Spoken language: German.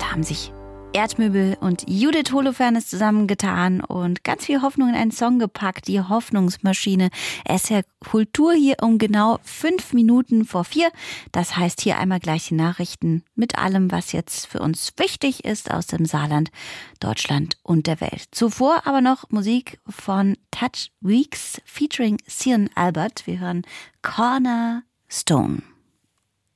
Da haben sich Erdmöbel und Judith Holofernes zusammengetan und ganz viel Hoffnung in einen Song gepackt. Die Hoffnungsmaschine. SR Kultur hier um genau 5 Minuten vor 4. Das heißt hier einmal gleich die Nachrichten mit allem, was jetzt für uns wichtig ist aus dem Saarland, Deutschland und der Welt. Zuvor aber noch Musik von Touch Weeks featuring Cian Albert. Wir hören Cornerstone.